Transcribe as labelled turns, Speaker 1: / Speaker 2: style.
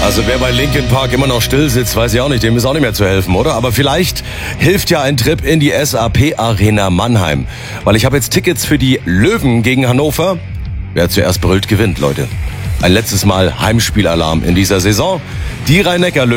Speaker 1: Also wer bei Linkin Park immer noch still sitzt, weiß ich auch nicht, dem ist auch nicht mehr zu helfen, oder? Aber vielleicht hilft ja ein Trip in die SAP Arena Mannheim. Weil ich habe jetzt Tickets für die Löwen gegen Hannover. Wer zuerst brüllt, gewinnt, Leute. Ein letztes Mal Heimspielalarm in dieser Saison. Die Rhein-Neckar-Löwen